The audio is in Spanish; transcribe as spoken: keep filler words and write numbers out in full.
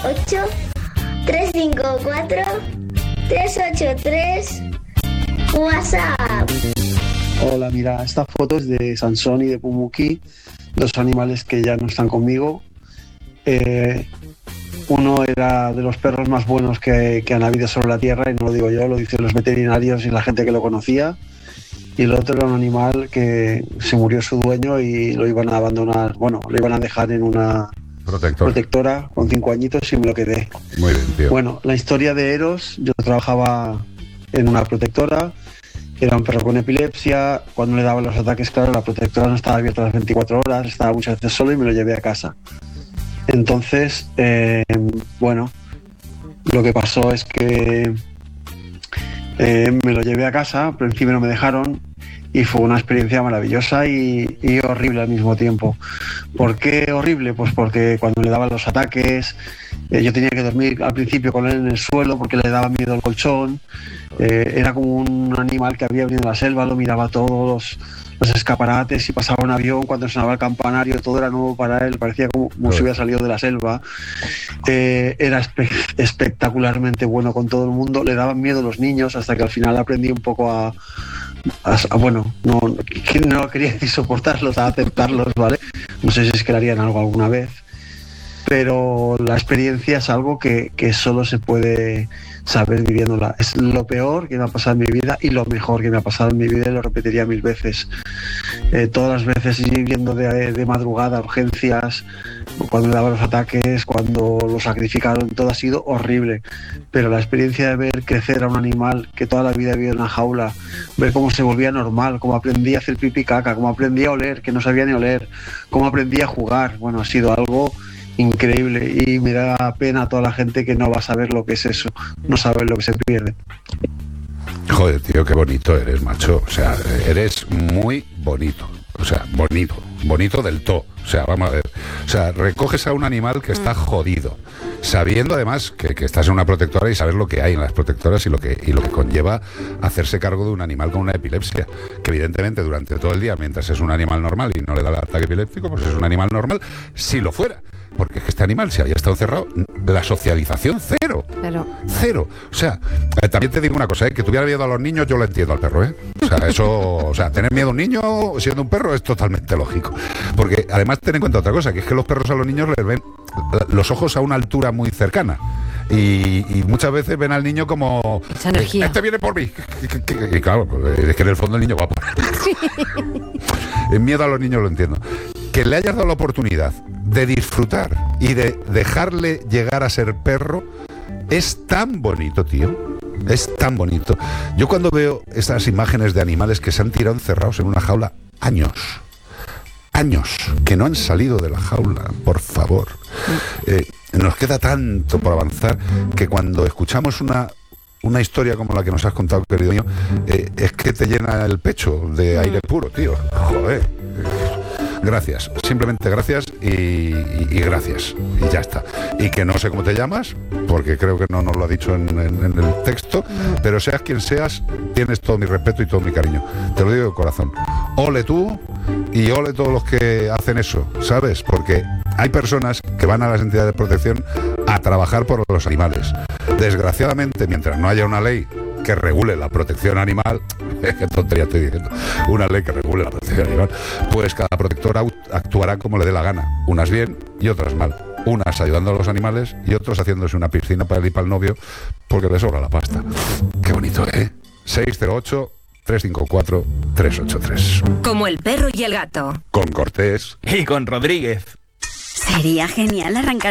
ocho, tres cinco cuatro, tres ocho tres. WhatsApp. Hola, mira, esta foto es de Sansón y de Pumuki, dos animales que ya no están conmigo. Eh, uno era de los perros más buenos que, que han habido sobre la tierra, y no lo digo yo, lo dicen los veterinarios y la gente que lo conocía. Y el otro era un animal que se murió su dueño y lo iban a abandonar, bueno, lo iban a dejar en una Protector. protectora con cinco añitos y me lo quedé. Muy bien, tío. Bueno, la historia de Eros, yo trabajaba en una protectora, era un perro con epilepsia. Cuando le daban los ataques, claro, la protectora no estaba abierta las veinticuatro horas, estaba muchas veces solo y me lo llevé a casa. Entonces, eh, bueno, lo que pasó es que eh, me lo llevé a casa, al principio no me dejaron y fue una experiencia maravillosa y, y horrible al mismo tiempo. ¿Por qué horrible? Pues porque cuando le daban los ataques, eh, yo tenía que dormir al principio con él en el suelo porque le daba miedo el colchón. Eh, era como un animal que había venido de la selva, lo miraba todos los, los escaparates y pasaba un avión, cuando sonaba el campanario todo era nuevo para él, parecía como, como si hubiera salido de la selva. Eh, era espe espectacularmente bueno con todo el mundo, le daban miedo los niños hasta que al final aprendí un poco a, a, a bueno, no, no quería ni soportarlos, a aceptarlos, ¿vale? No sé si es que le harían algo alguna vez, pero la experiencia es algo que, que solo se puede saber viviéndola. Es lo peor que me ha pasado en mi vida y lo mejor que me ha pasado en mi vida, y lo repetiría mil veces. Eh, todas las veces yendo de, de madrugada a urgencias, cuando le daban los ataques, cuando lo sacrificaron, todo ha sido horrible. Pero la experiencia de ver crecer a un animal que toda la vida vivido en una jaula, ver cómo se volvía normal, cómo aprendía a hacer pipí caca, cómo aprendía a oler, que no sabía ni oler, cómo aprendía a jugar, bueno, ha sido algo increíble, y me da pena a toda la gente que no va a saber lo que es eso, no sabe lo que se pierde. Joder, tío, qué bonito eres, macho. O sea, eres muy bonito. O sea, bonito. Bonito del todo. O sea, vamos a ver. O sea, recoges a un animal que está jodido, sabiendo además que, que estás en una protectora y sabes lo que hay en las protectoras y lo que, y lo que conlleva hacerse cargo de un animal con una epilepsia. Que evidentemente durante todo el día, mientras es un animal normal y no le da el ataque epiléptico, pues es un animal normal, si lo fuera. Porque es que este animal, si había estado encerrado, la socialización cero. Pero... Cero. O sea, eh, también te digo una cosa, ¿eh? Que tuviera miedo a los niños, yo lo entiendo al perro, ¿eh? O sea, eso, o sea, tener miedo a un niño siendo un perro es totalmente lógico. Porque además ten en cuenta otra cosa, que es que los perros a los niños les ven los ojos a una altura muy cercana. Y, y muchas veces ven al niño como... Esa energía. Este viene por mí. Y claro, es que en el fondo el niño va por... Sí. El miedo a los niños lo entiendo. Que le hayas dado la oportunidad de disfrutar y de dejarle llegar a ser perro es tan bonito, tío. Es tan bonito. Yo cuando veo estas imágenes de animales que se han tirado encerrados en una jaula años, años, que no han salido de la jaula, por favor. Eh, nos queda tanto por avanzar que cuando escuchamos una... una historia como la que nos has contado, querido mío, eh, es que te llena el pecho de aire puro, tío. Joder. Gracias, simplemente gracias y, y, y gracias. Y ya está. Y que no sé cómo te llamas, porque creo que no nos lo ha dicho en, en, en el texto, pero seas quien seas, tienes todo mi respeto y todo mi cariño. Te lo digo de corazón. Ole tú y ole todos los que hacen eso, ¿sabes? Porque hay personas que van a las entidades de protección a trabajar por los animales. Desgraciadamente, mientras no haya una ley que regule la protección animal, qué tontería estoy diciendo, una ley que regule la protección animal, pues cada protectora actuará como le dé la gana, unas bien y otras mal, unas ayudando a los animales y otros haciéndose una piscina para él y para el novio porque le sobra la pasta. Qué bonito, ¿eh? seis cero ocho, tres cinco cuatro, tres ocho tres. Como el perro y el gato. Con Cortés y con Rodríguez. Sería genial arrancar